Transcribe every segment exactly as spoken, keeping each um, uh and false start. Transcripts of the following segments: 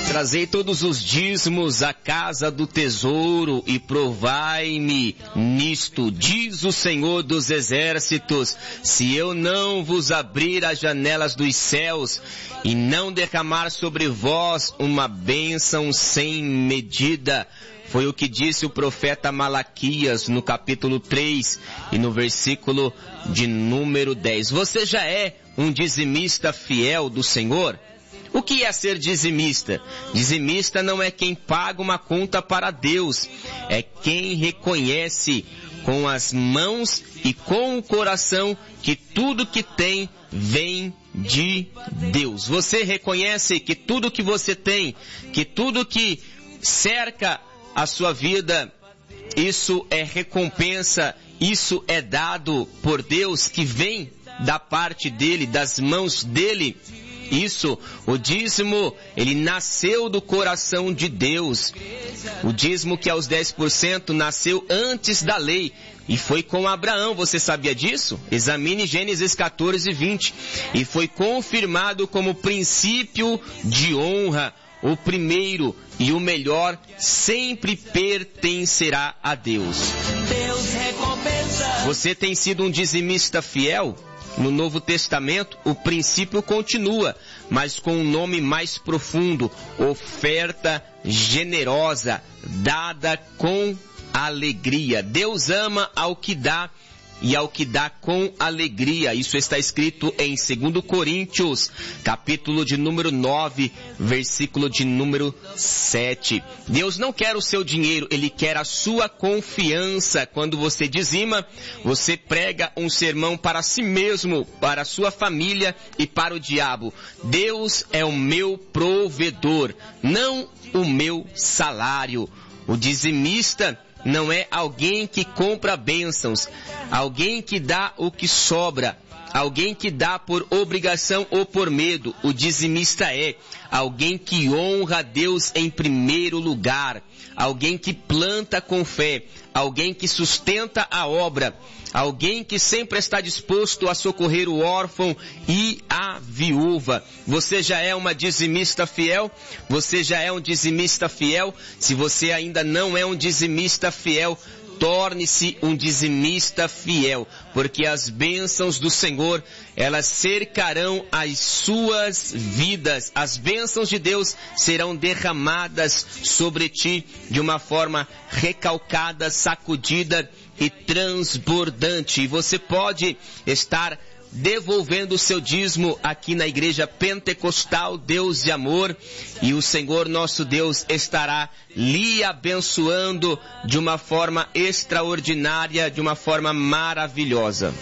Trazei todos os dízimos à casa do tesouro e provai-me nisto, diz o Senhor dos exércitos, se eu não vos abrir as janelas dos céus e não derramar sobre vós uma bênção sem medida. Foi o que disse o profeta Malaquias no capítulo três e no versículo de número dez. Você já é um dizimista fiel do Senhor? O que é ser dizimista? Dizimista não é quem paga uma conta para Deus, é quem reconhece com as mãos e com o coração que tudo que tem vem de Deus. Você reconhece que tudo que você tem, que tudo que cerca a sua vida, isso é recompensa, isso é dado por Deus, que vem da parte dele, das mãos dele. Isso, o dízimo, ele nasceu do coração de Deus. O dízimo, que é os dez por cento, nasceu antes da lei. E foi com Abraão, você sabia disso? Examine Gênesis quatorze, vinte. E foi confirmado como princípio de honra. O primeiro e o melhor sempre pertencerá a Deus. Deus recompensa. Você tem sido um dizimista fiel? No Novo Testamento, o princípio continua, mas com um nome mais profundo: oferta generosa, dada com alegria. Deus ama ao que dá e ao que dá com alegria. Isso está escrito em dois Coríntios, capítulo de número nove, versículo de número sete. Deus não quer o seu dinheiro, Ele quer a sua confiança. Quando você dizima, você prega um sermão para si mesmo, para a sua família e para o diabo. Deus é o meu provedor, não o meu salário. O dizimista não é alguém que compra bênçãos, alguém que dá o que sobra, alguém que dá por obrigação ou por medo. O dizimista é alguém que honra a Deus em primeiro lugar, alguém que planta com fé, alguém que sustenta a obra, alguém que sempre está disposto a socorrer o órfão e a viúva. Você já é uma dizimista fiel? Você já é um dizimista fiel? Se você ainda não é um dizimista fiel, torne-se um dizimista fiel, porque as bênçãos do Senhor, elas cercarão as suas vidas. As bênçãos de Deus serão derramadas sobre ti de uma forma recalcada, sacudida e transbordante. E você pode estar devolvendo o seu dízimo aqui na Igreja Pentecostal Deus de Amor, e o Senhor nosso Deus estará lhe abençoando de uma forma extraordinária, de uma forma maravilhosa.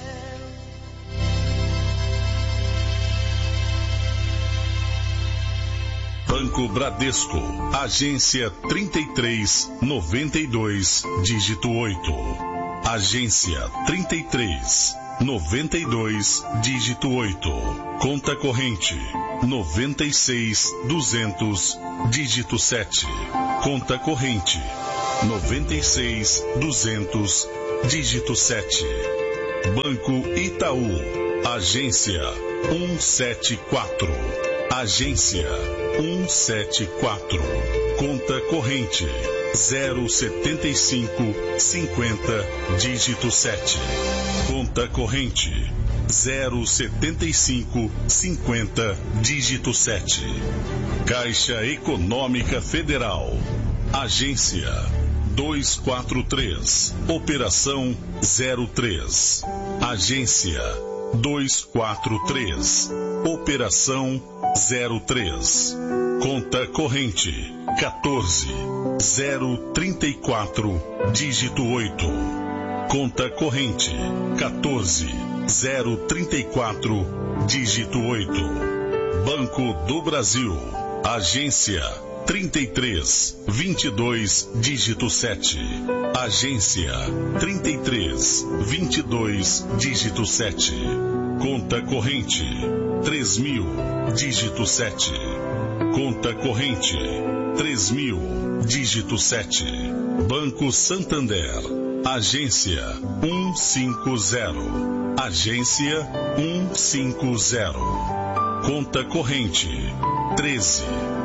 Banco Bradesco, agência trinta e três, noventa e dois, dígito oito. Agência trinta e três, noventa e dois, dígito oito. Conta corrente noventa e seis, duzentos, dígito sete. Conta corrente noventa e seis, duzentos, dígito sete. Banco Itaú, agência cento e setenta e quatro. Agência cento e setenta e quatro. Conta corrente zero setenta e cinco, cinquenta, dígito sete. Conta corrente zero setenta e cinco, cinquenta, dígito sete. Caixa Econômica Federal, agência duzentos e quarenta e três, operação zero três. Agência duzentos e quarenta e três, operação zero três. Conta corrente quatorze, zero trinta e quatro, dígito oito. Conta corrente quatorze, zero trinta e quatro, dígito oito. Banco do Brasil, agência trinta e três, vinte e dois, dígito sete. Agência trinta e três, vinte e dois, dígito sete. Conta corrente três mil, dígito sete. Conta corrente três mil, dígito sete. Banco Santander, agência cento e cinquenta. Agência cento e cinquenta. Conta corrente treze,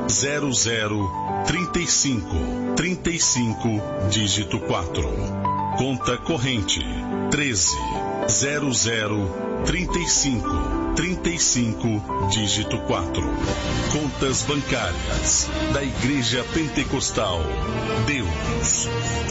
zero zero trinta e cinco trinta e cinco dígito quatro. Conta corrente treze zero zero trinta e cinco trinta e cinco dígito quatro. Contas bancárias da Igreja Pentecostal Deus